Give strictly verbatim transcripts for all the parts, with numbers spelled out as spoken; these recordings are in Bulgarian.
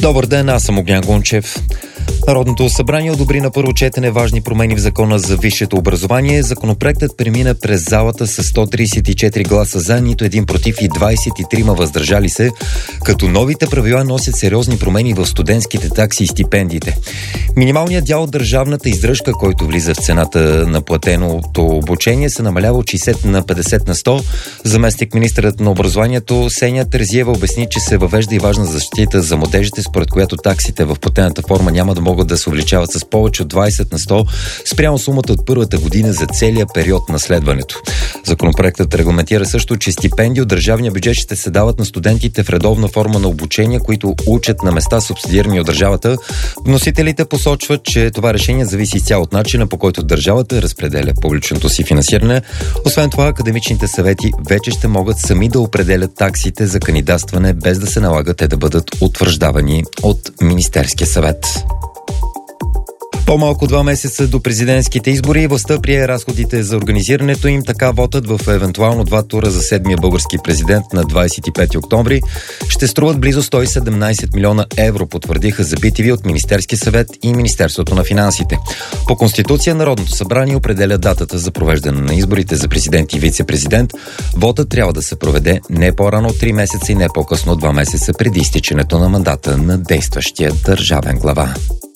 Добър ден, аз съм Огнян Гунчев. Народното събрание одобри на първо четене важни промени в закона за висшето образование. Законопроектът премина през залата с сто тридесет и четири гласа за, нито един против и двадесет и три въздържали се, като новите правила носят сериозни промени в студентските такси и стипендиите. Минималният дял от държавната издръжка, който влиза в цената на платеното обучение, се намалява от шейсет на петдесет на сто. Заместник министърът на образованието Сеня Терзиева обясни, че се въвежда и важна защита за младежите, според която таксите в платената форма няма да могат да се увеличават с повече от двадесет на сто спрямо сумата от първата година за целия период на следването. Законопроектът регламентира също, че стипендии от държавния бюджет ще се дават на студентите в редовна форма на обучение, които учат на места субсидирани от държавата. Вносителите посочват, че това решение зависи изцяло от начина, по който държавата разпределя публичното си финансиране. Освен това, академичните съвети вече ще могат сами да определят таксите за кандидатстване, без да се налага те да бъдат утвърждавани от Министерския съвет. По-малко два месеца до президентските избори властта прие разходите за организирането им, така вотът в евентуално два тура за седмия български президент на двадесет и пети октомври ще струват близо сто и седемнадесет милиона евро, потвърдиха за би ти ви от Министерския съвет и Министерството на финансите. По Конституция Народното събрание определя датата за провеждане на изборите за президент и вице-президент. Вотът трябва да се проведе не по-рано от три месеца и не по-късно от два месеца преди изтичането на мандата на действащия държавен глава.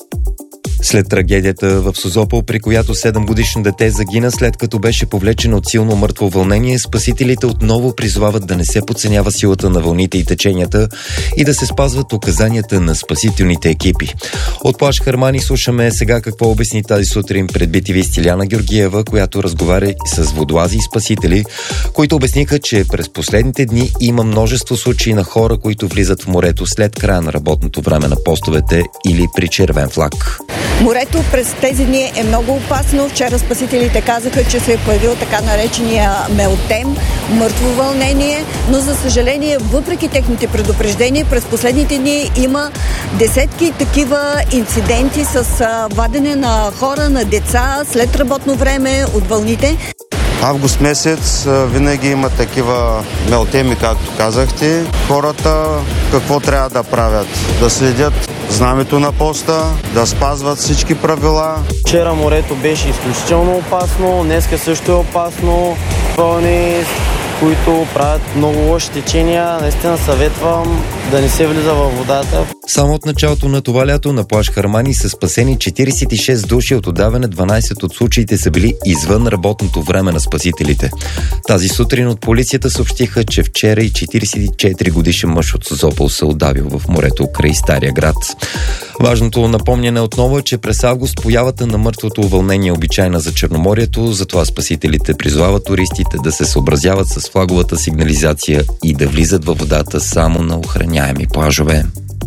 След трагедията в Созопол, при която седемгодишно дете загина след като беше повлечено от силно мъртво вълнение, спасителите отново призовават да не се подценява силата на вълните и теченията и да се спазват указанията на спасителните екипи. От плаж Хармани слушаме сега какво обясни тази сутрин пред би ти ви Стиляна Георгиева, която разговаря с водолази и спасители, които обясниха, че през последните дни има множество случаи на хора, които влизат в морето след края на работното време на постовете или при червен флаг. Морето през тези дни е много опасно. Вчера спасителите казаха, че се е появил така наречения мелтем, мъртво вълнение, но за съжаление, въпреки техните предупреждения, през последните дни има десетки такива инциденти с вадене на хора, на деца след работно време от вълните. Август месец винаги има такива мелтеми, както казахте. Хората какво трябва да правят? Да следят знамето на поста, да спазват всички правила. Вчера морето беше изключително опасно, днеска също е опасно. Вълни, които правят много лоши течения, наистина съветвам да не се влиза във водата. Само от началото на това лято на плаж Хармани са спасени четиридесет и шест души, от отдаване дванадесет от случаите са били извън работното време на спасителите. Тази сутрин от полицията съобщиха, че вчера и четиридесет и четири годишен мъж от Созопол се удавил в морето край Стария град. Важното напомняне отново е, че през август появата на мъртвото вълнение е обичайна за Черноморието, затова спасителите призовават туристите да се съобразяват с флаговата сигнализация и да влизат във водата само на охраняеми плажове.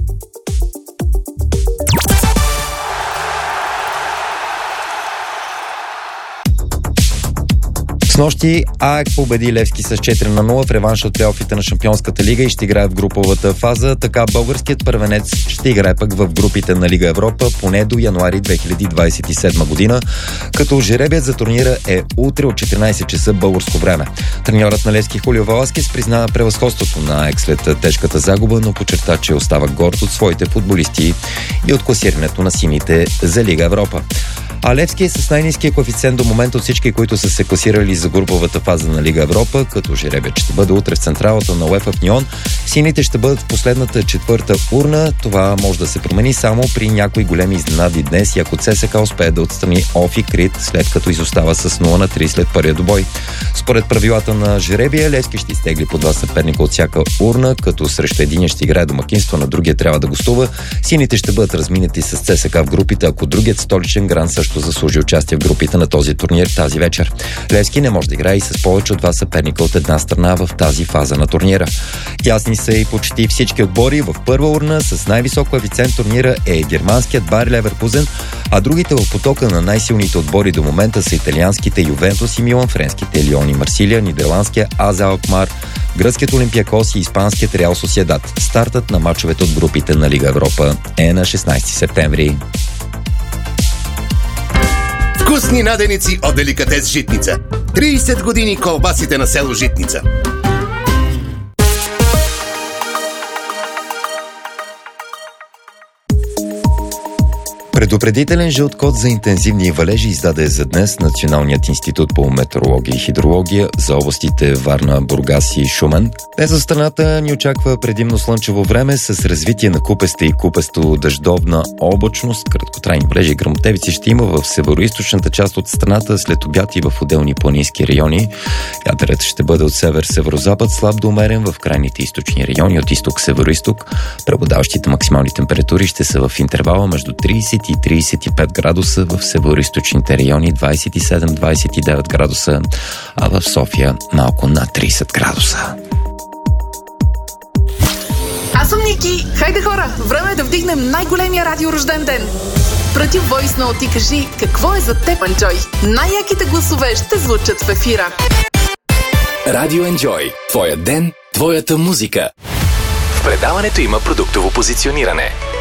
Снощи АЕК победи Левски с четири на нула в реванш от плейофите на Шампионската лига и ще играе в груповата фаза. Така българският първенец ще играе пък в групите на Лига Европа поне до януари две хиляди двадесет и седма година, като жребият за турнира е утре от четиринадесет часа българско време. Треньорът на Левски Хулио Валаскес призна превъзходството на АЕК след тежката загуба, но подчерта, че остава горд от своите футболисти и от класирането на сините за Лига Европа. А Левски е с най-ниския коефициент до момента от всички, които са се класирали за груповата фаза на Лига Европа, като жребият ще бъде утре в централата на УЕФА в Ньон. Сините ще бъдат в последната четвърта урна. Това може да се промени само при някои големи изненади днес и ако ЦСКА успее да отстрани Офи Крит, след като изостава с нула на три след първия добой. Според правилата на жребия, Левски ще изтегли по два съперника от всяка урна, като срещу единия ще играе домакинство, на другия трябва да гостува. Сините ще бъдат разминати с ЦСКА в групите, ако другият столичен гранд също заслужи участие в групите на този турнир тази вечер. Левски не може да играе и с повече от два съперника от една страна в тази фаза на турнира. Ясни са и почти всички отбори. В първа урна с най-висок коефициент турнира е германският Байер Леверкузен, а другите в потока на най-силните отбори до момента са италианските Ювентус и Милан, френските Лион и Марсилия, нидерландския АЗ Алкмар, гръцкият Олимпиакос и испанският Реал Сосиедад. Стартът на мачовете от групите на Лига Европа е на шестнадесети септември. Вкусни наденици от Деликатес Житница. тридесет години колбасите на село Житница. Предупредителен жълт код за интензивни валежи издаде за днес Националният институт по метеорология и хидрология за областите Варна, Бургас и Шумен. Днес за страната ни очаква предимно слънчево време с развитие на купеста и купесто дъждовна облачност. Краткотрайни валежи и гръмотевици ще има в североизточната част от страната, след обяд и в отделни планински райони. Вятърът ще бъде от север-северозапад, слаб до умерен в крайните източни райони, от изток-североизток. Преобладаващите максимални температури ще са в интервала между трийсет и трийсет и пет градуса, в североизточните райони двайсет и седем до двайсет и девет градуса, а в София малко над трийсет градуса. Аз съм Ники. Хайде хора, време е да вдигнем най-големия радиорожден ден. Прати войс ноут и кажи какво е за теб, Enjoy. Най-яките гласове ще звучат в ефира. Радио Enjoy. Твоя ден, твоята музика. В предаването има продуктово позициониране.